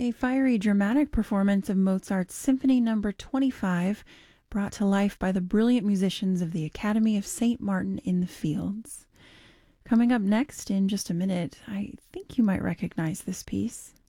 a fiery dramatic performance of Mozart's Symphony Number 25, brought to life by the brilliant musicians of the Academy of St. Martin in the Fields. Coming up next in just a minute, I think you might recognize this piece.